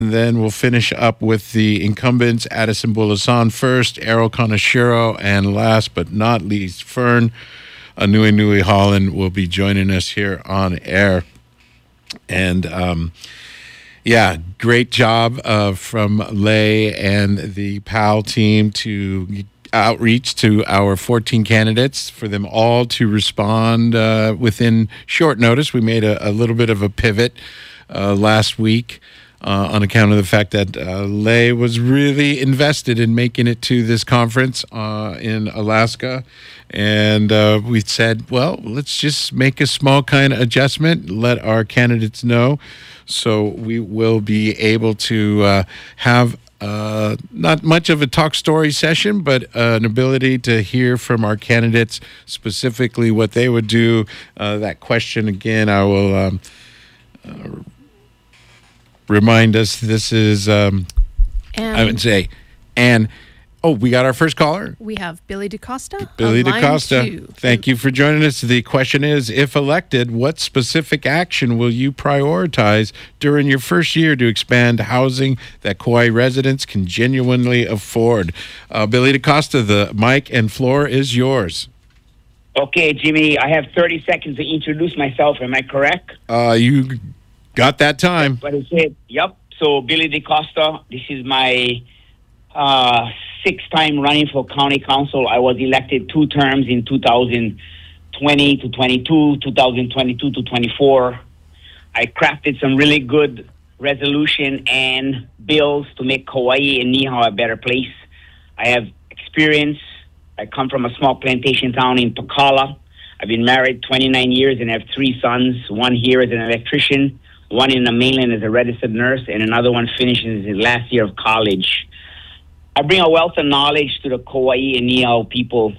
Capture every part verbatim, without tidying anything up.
Then we'll finish up with the incumbents, Addison Bulasan first, Errol Kanashiro, and last but not least, Fern Anui Nui Holland will be joining us here on air. And um, yeah, great job uh, from Lay and the P A L team to outreach to our fourteen candidates for them all to respond uh, within short notice. We made a, a little bit of a pivot uh, last week. Uh, on account of the fact that uh, Lay was really invested in making it to this conference uh, in Alaska. And uh, we said, well, let's just make a small kind of adjustment, let our candidates know. So we will be able to uh, have uh, not much of a talk story session, but uh, an ability to hear from our candidates specifically what they would do. Uh, that question, again, I will... Um, uh, Remind us, this is, um, and I would say, and, oh, we got our first caller? We have Billy DaCosta. Billy on line DaCosta, two. thank you for joining us. The question is, if elected, what specific action will you prioritize during your first year to expand housing that Kauai residents can genuinely afford? Uh, Billy DaCosta, the mic and floor is yours. Okay, Jimmy, I have thirty seconds to introduce myself. Am I correct? Uh, you... Got that time. But I said, yep. So Billy DaCosta, this is my uh, sixth time running for county council. I was elected two terms in two thousand twenty to twenty-two, two thousand twenty-two to twenty-four. I crafted some really good resolution and bills to make Kauai and Niihau a better place. I have experience. I come from a small plantation town in Pakala. I've been married twenty-nine years and have three sons, one here as an electrician, one in the mainland as a registered nurse, and another one finishes his last year of college. I bring a wealth of knowledge to the Kauai and Niihau people.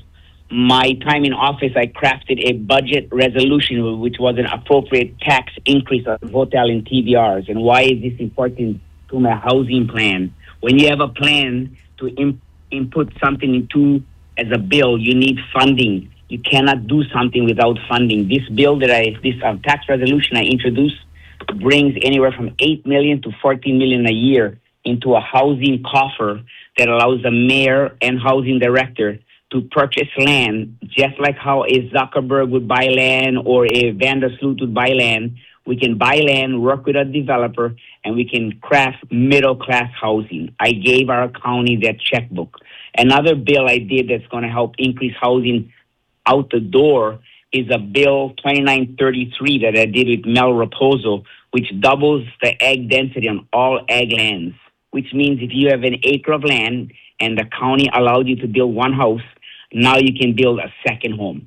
My time in office, I crafted a budget resolution, which was an appropriate tax increase on hotel and T V Rs. And why is this important to my housing plan? When you have a plan to imp- input something into as a bill, you need funding. You cannot do something without funding. This bill that I, this uh, tax resolution I introduced brings anywhere from eight million dollars to fourteen million dollars a year into a housing coffer that allows the mayor and housing director to purchase land, just like how a Zuckerberg would buy land or a Vandersloot would buy land. We can buy land, work with a developer, and we can craft middle-class housing. I gave our county that checkbook. Another bill I did that's going to help increase housing out the door is a bill twenty-nine thirty-three that I did with Mel Raposo, which doubles the ag density on all ag lands, which means if you have an acre of land and the county allowed you to build one house, now you can build a second home.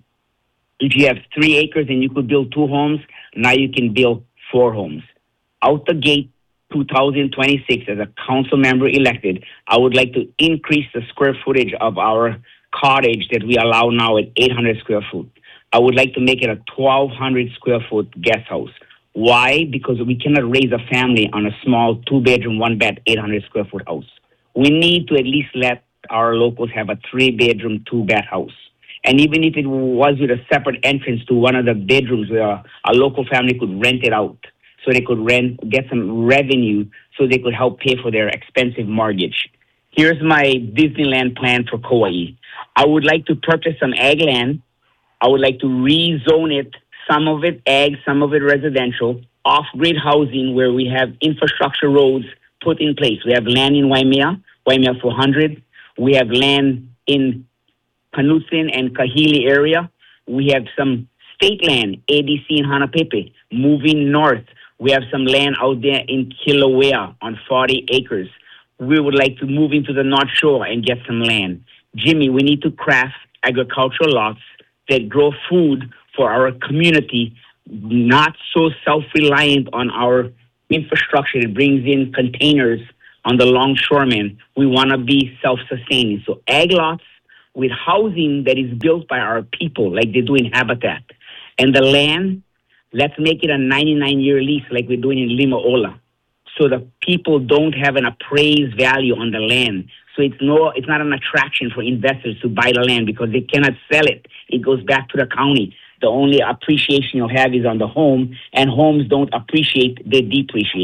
If you have three acres and you could build two homes, now you can build four homes. Out the gate, two thousand twenty-six, as a council member elected, I would like to increase the square footage of our cottage that we allow now at eight hundred square foot. I would like to make it a twelve hundred square foot guest house. Why? Because we cannot raise a family on a small two bedroom, one bath, eight hundred square foot house. We need to at least let our locals have a three bedroom, two bath house. And even if it was with a separate entrance to one of the bedrooms where a, a local family could rent it out, so they could rent, get some revenue, so they could help pay for their expensive mortgage. Here's my Disneyland plan for Kauai. I would like to purchase some ag land. I would like to rezone it, some of it ag, some of it residential, off-grid housing where we have infrastructure roads put in place. We have land in Waimea, Waimea four hundred. We have land in Panuthin and Kahili area. We have some state land, A D C in Hanapepe. Moving north, we have some land out there in Kilauea on forty acres. We would like to move into the North Shore and get some land. Jimmy, we need to craft agricultural lots that grow food for our community, not so self-reliant on our infrastructure that brings in containers on the longshoremen. We want to be self-sustaining. So ag lots with housing that is built by our people, like they do in Habitat. And the land, let's make it a ninety-nine year lease like we're doing in Limaola, so the people don't have an appraised value on the land. So it's no, it's not an attraction for investors to buy the land because they cannot sell it. It goes back to the county. The only appreciation you'll have is on the home, and homes don't appreciate, they depreciate.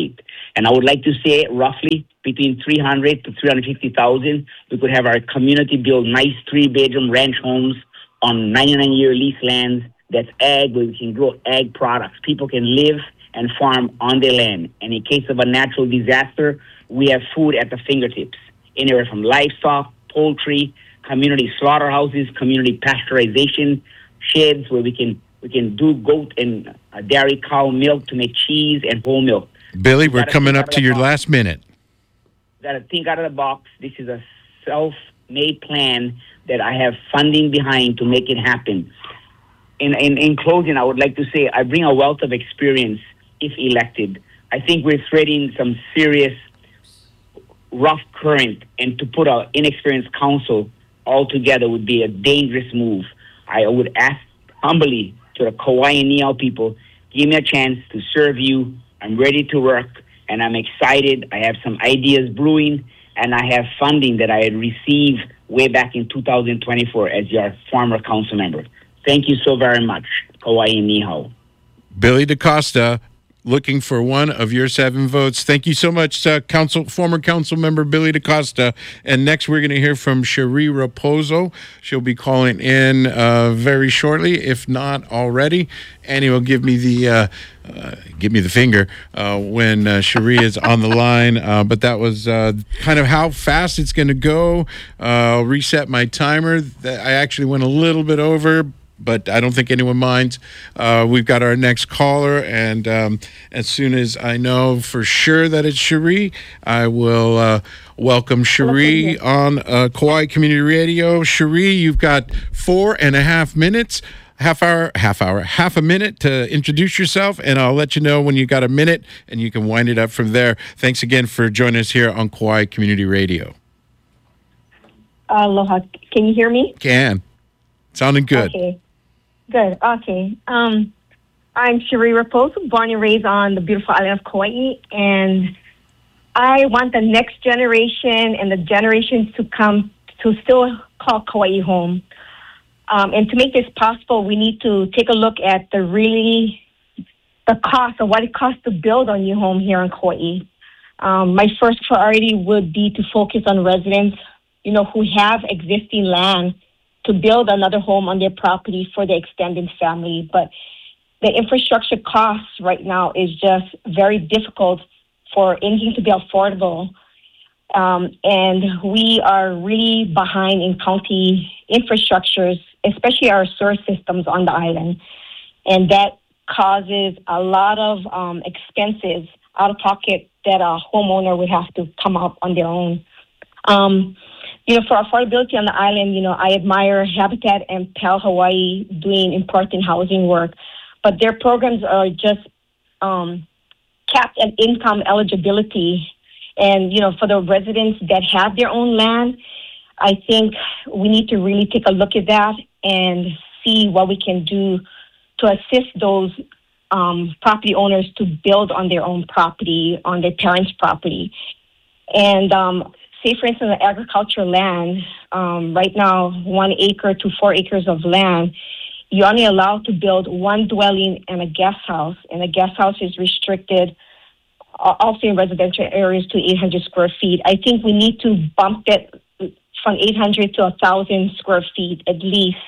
And I would like to say roughly between three hundred to three hundred fifty thousand, we could have our community build nice three-bedroom ranch homes on ninety-nine year lease lands that's ag, where we can grow ag products. People can live and farm on their land. And in case of a natural disaster, we have food at the fingertips, anywhere from livestock, poultry, community slaughterhouses, community pasteurization sheds where we can we can do goat and uh, dairy cow milk to make cheese and whole milk. Billy, we're coming up to your last minute. Got to think out of the box. This is a self-made plan that I have funding behind to make it happen. In, in, in closing, I would like to say I bring a wealth of experience if elected. I think we're threading some serious rough current, and to put an inexperienced council all together would be a dangerous move. I would ask humbly to the Kauai and Niihau people, give me a chance to serve you. I'm ready to work, and I'm excited. I have some ideas brewing, and I have funding that I had received way back in two thousand twenty-four as your former council member. Thank you so very much, Kauai and Niihau. Billy DaCosta, looking for one of your seven votes. Thank you so much, uh, Council, former council member Billy DaCosta. And next, we're going to hear from Cherie Raposo. She'll be calling in uh, very shortly, if not already. Annie will give me the uh, uh, give me the finger uh, when uh, Cherie is on the line. Uh, but that was uh, kind of how fast it's going to go. Uh, I'll reset my timer. I actually went a little bit over, but I don't think anyone minds. Uh, we've got our next caller, and um, as soon as I know for sure that it's Cherie, I will uh, welcome Cherie on uh, Kauai Community Radio. Cherie, you've got four and a half minutes, half hour, half hour, half a minute to introduce yourself, and I'll let you know when you got a minute, and you can wind it up from there. Thanks again for joining us here on Kauai Community Radio. Aloha. Can you hear me? Can. Sounding good. Okay. Good. Okay. Um, I'm Cherie Raposo, born and raised on the beautiful island of Kauai, and I want the next generation and the generations to come to still call Kauai home. Um, and to make this possible, we need to take a look at the really the cost of what it costs to build a new home here in Kauai. Um, my first priority would be to focus on residents, you know, who have existing land to build another home on their property for the extended family. But the infrastructure costs right now is just very difficult for anything to be affordable. Um, and we are really behind in county infrastructures, especially our sewer systems on the island. And that causes a lot of um, expenses out of pocket that a homeowner would have to come up on their own. Um, You know, for affordability on the island, you know, I admire Habitat and Pal Hawaii doing important housing work, but their programs are just um, capped at income eligibility. And, you know, for the residents that have their own land, I think we need to really take a look at that and see what we can do to assist those um, property owners to build on their own property, on their parents' property. And, um, say, for instance, the agricultural land, um, right now, one acre to four acres of land, you're only allowed to build one dwelling and a guest house, and a guest house is restricted uh, also in residential areas to eight hundred square feet. I think we need to bump it from eight hundred to one thousand square feet at least,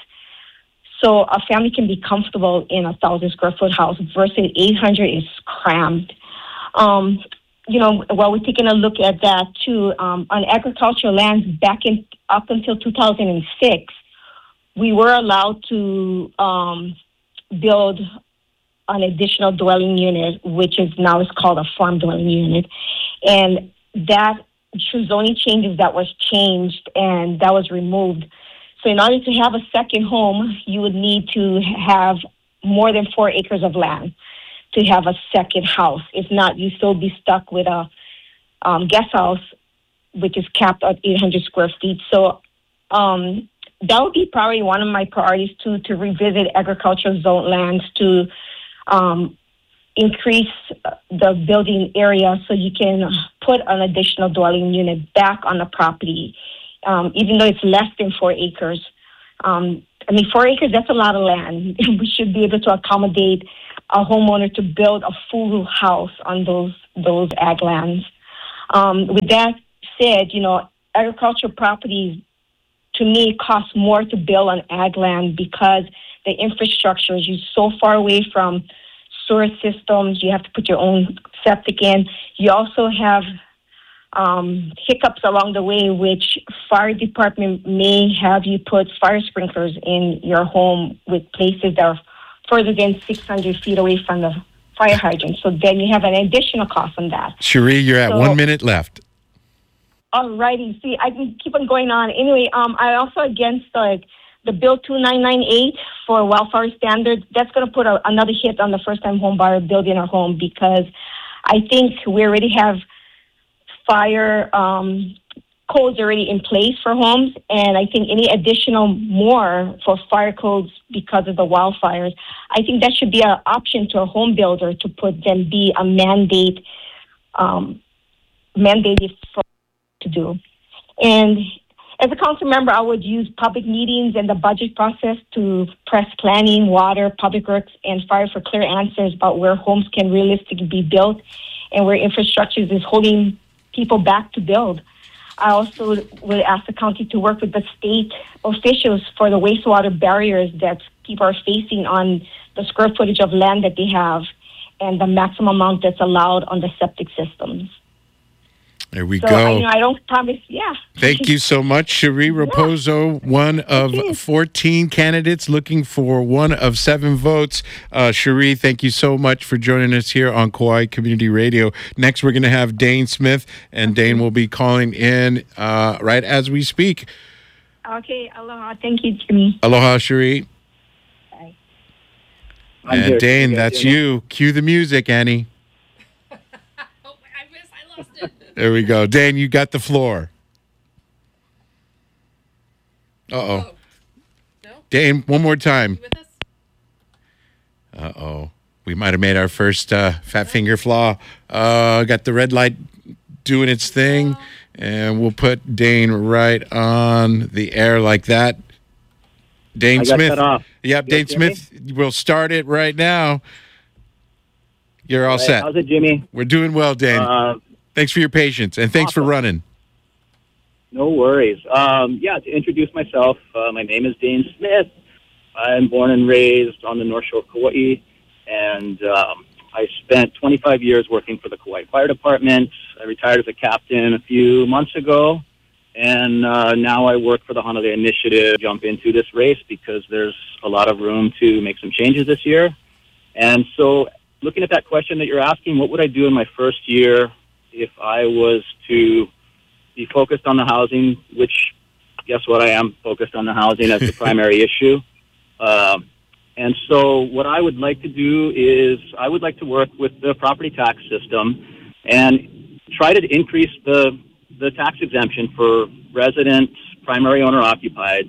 so a family can be comfortable in a one thousand square foot house versus eight hundred is crammed. Um, You know, while we're taking a look at that too, um, on agricultural lands back in up until two thousand six, we were allowed to um, build an additional dwelling unit, which is now is called a farm dwelling unit, and that through zoning changes that was changed and that was removed. So, in order to have a second home, you would need to have more than four acres of land to have a second house. If not, you still be stuck with a um, guest house, which is capped at eight hundred square feet. So um, that would be probably one of my priorities too, to revisit agricultural zone lands to um, increase the building area so you can put an additional dwelling unit back on the property, um, even though it's less than four acres. Um, I mean, four acres, that's a lot of land. We should be able to accommodate a homeowner to build a full house on those those ag lands. Um, with that said, you know, agricultural properties to me cost more to build on ag land because the infrastructure is so far away from sewer systems. You have to put your own septic in. You also have um, hiccups along the way, which fire department may have you put fire sprinklers in your home with places that are further than six hundred feet away from the fire hydrant. So then you have an additional cost on that. Cherie, you're at So- one minute left. Alrighty, see, I can keep on going on. Anyway, um, I also against like the Bill two nine nine eight for wildfire standards. That's going to put a, another hit on the first-time home buyer building a home because I think we already have fire um, codes already in place for homes, and I think any additional more for fire codes because of the wildfires, I think that should be an option to a home builder to put them be a mandate, um, mandated for to do. And as a council member, I would use public meetings and the budget process to press planning, water, public works, and fire for clear answers about where homes can realistically be built and where infrastructure is holding people back to build. I also would ask the county to work with the state officials for the wastewater barriers that people are facing on the square footage of land that they have and the maximum amount that's allowed on the septic systems. There we So, go. I, you know, I don't promise, yeah. Thank you so much, Cherie Raposo, one of fourteen candidates looking for one of seven votes. Uh, Cherie, thank you so much for joining us here on Kauai Community Radio. Next, we're going to have Dane Smith, and Dane will be calling in uh, right as we speak. Okay, aloha. Thank you, Jimmy. Aloha, Cherie. Bye. I'm And here. Dane, You guys that's hear me? you. Cue the music, Annie. Oh, I missed. I lost it. There we go. Dane, you got the floor. Uh-oh. Oh. No? Dane, one more time. You with us? Uh-oh. We might have made our first uh, fat finger flaw. Uh, got the red light doing its thing, and we'll put Dane right on the air like that. Dane I got Smith. cut off. Yep, You Dane guys hear me? Smith. We'll start it right now. You're all Hey, set. how's it, Jimmy? We're doing well, Dane. Uh, Thanks for your patience, and thanks for awesome. running. no worries. Um, yeah, to introduce myself, uh, my name is Dane Smith. I'm born and raised on the North Shore of Kauai, and um, I spent twenty-five years working for the Kauai Fire Department. I retired as a captain a few months ago, and uh, now I work for the Honolulu Initiative. Jump into this race because there's a lot of room to make some changes this year. And so, looking at that question that you're asking, what would I do in my first year if I was to be focused on the housing, which, guess what, I am focused on the housing as the primary issue. Um, and so what I would like to do is I would like to work with the property tax system and try to increase the, the tax exemption for residents, primary owner occupieds,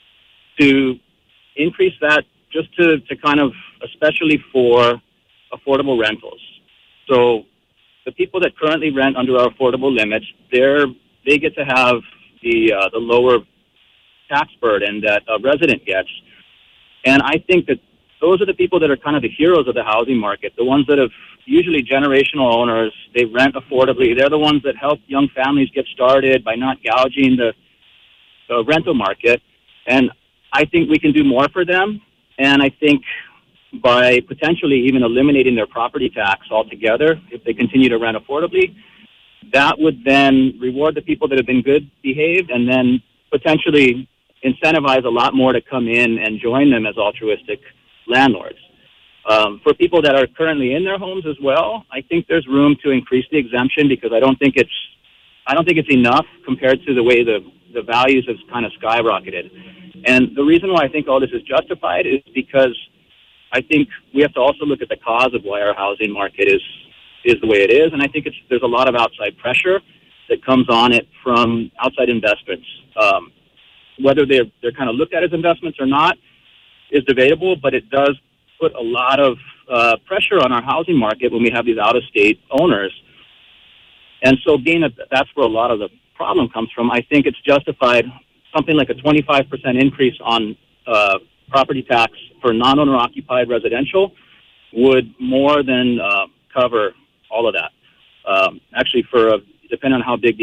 to increase that just to, to kind of, especially for affordable rentals. So the people that currently rent under our affordable limits, they're, they get to have the, uh, the lower tax burden that a resident gets. And I think that those are the people that are kind of the heroes of the housing market, the ones that have usually generational owners. They rent affordably. They're the ones that help young families get started by not gouging the, the rental market. And I think we can do more for them. And I think by potentially even eliminating their property tax altogether, if they continue to rent affordably, that would then reward the people that have been good behaved and then potentially incentivize a lot more to come in and join them as altruistic landlords. Um, for people that are currently in their homes as well, I think there's room to increase the exemption because I don't think it's I don't think it's enough compared to the way the, the values have kind of skyrocketed. And the reason why I think all this is justified is because I think we have to also look at the cause of why our housing market is is the way it is, and I think it's there's a lot of outside pressure that comes on it from outside investments. Um, whether they're they're kind of looked at as investments or not is debatable, but it does put a lot of uh, pressure on our housing market when we have these out-of-state owners. And so, being that that's where a lot of the problem comes from, I think it's justified something like a twenty-five percent increase on uh, property tax for non-owner occupied residential would more than uh, cover all of that. Um, actually, for a, depending on how big the